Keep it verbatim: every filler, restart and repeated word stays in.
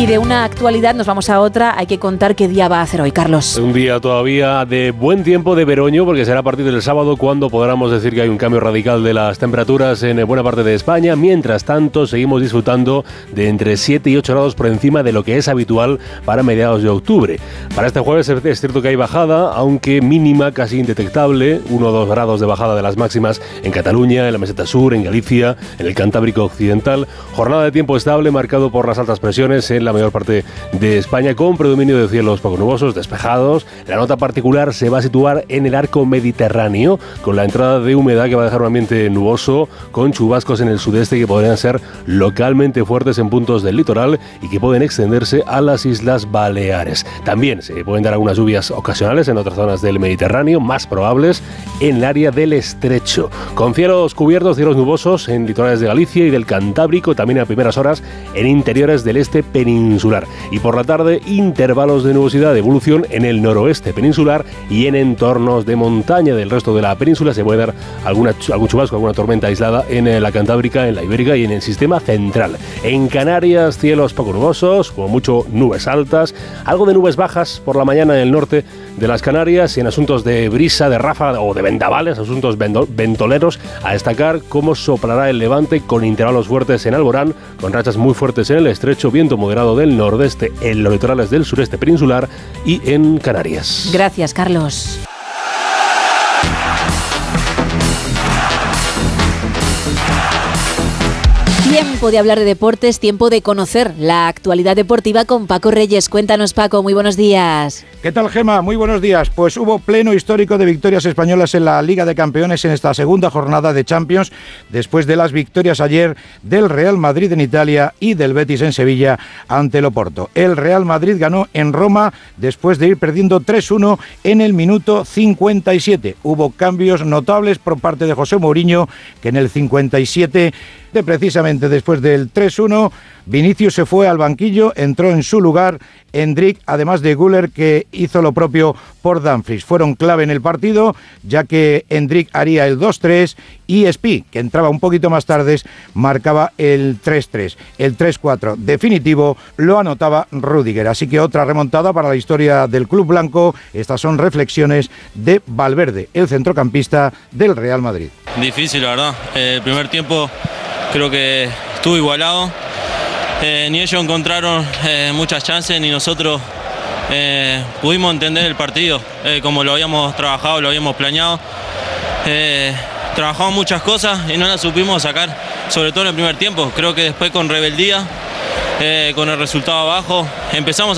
Y de una actualidad nos vamos a otra. Hay que contar qué día va a hacer hoy, Carlos. Un día todavía de buen tiempo de veroño, porque será a partir del sábado cuando podamos decir que hay un cambio radical de las temperaturas en buena parte de España. Mientras tanto, seguimos disfrutando de entre siete y ocho grados por encima de lo que es habitual para mediados de octubre. Para este jueves es cierto que hay bajada, aunque mínima, casi indetectable, uno o dos grados de bajada de las máximas en Cataluña, en la meseta sur, en Galicia, en el Cantábrico occidental. Jornada de tiempo estable marcado por las altas presiones en la mayor parte de España, con predominio de cielos poco nubosos, despejados. La nota particular se va a situar en el arco mediterráneo, con la entrada de humedad que va a dejar un ambiente nuboso, con chubascos en el sudeste que podrían ser localmente fuertes en puntos del litoral y que pueden extenderse a las Islas Baleares. También se pueden dar algunas lluvias ocasionales en otras zonas del Mediterráneo, más probables en el área del Estrecho. Con cielos cubiertos, cielos nubosos en litorales de Galicia y del Cantábrico, también a primeras horas en interiores del este peninsular. Y por la tarde, intervalos de nubosidad de evolución en el noroeste peninsular y en entornos de montaña del resto de la península. Se puede dar alguna, algún chubasco, alguna tormenta aislada en la Cantábrica, en la Ibérica y en el sistema central. En Canarias, cielos poco nubosos, como mucho nubes altas, algo de nubes bajas por la mañana en el norte de las Canarias, y en asuntos de brisa, de ráfaga o de vendavales, asuntos ventoleros, a destacar cómo soplará el levante con intervalos fuertes en Alborán, con rachas muy fuertes en el Estrecho, viento moderado del nordeste en los litorales del sureste peninsular y en Canarias. Gracias, Carlos. Tiempo de hablar de deportes, tiempo de conocer la actualidad deportiva con Paco Reyes. Cuéntanos, Paco, muy buenos días. ¿Qué tal, Gema? Muy buenos días. Pues hubo pleno histórico de victorias españolas en la Liga de Campeones en esta segunda jornada de Champions, después de las victorias ayer del Real Madrid en Italia y del Betis en Sevilla ante el Oporto. El Real Madrid ganó en Roma después de ir perdiendo tres uno en el minuto cincuenta y siete. Hubo cambios notables por parte de José Mourinho, que en el cincuenta y siete, de precisamente después del tres uno, Vinicius se fue al banquillo, entró en su lugar Endrick, además de Güler, que hizo lo propio por Dumfries. Fueron clave en el partido, ya que Endrick haría el dos tres y Spi, que entraba un poquito más tarde, marcaba el tres tres. El tres cuatro definitivo lo anotaba Rüdiger. Así que otra remontada para la historia del club blanco. Estas son reflexiones de Valverde, el centrocampista del Real Madrid. Difícil, la verdad. Eh, el primer tiempo creo que estuvo igualado. Eh, ni ellos encontraron eh, muchas chances, ni nosotros eh, pudimos entender el partido eh, como lo habíamos trabajado, lo habíamos planeado. Eh, trabajamos muchas cosas y no las supimos sacar, sobre todo en el primer tiempo. Creo que después con rebeldía, eh, con el resultado abajo, empezamos a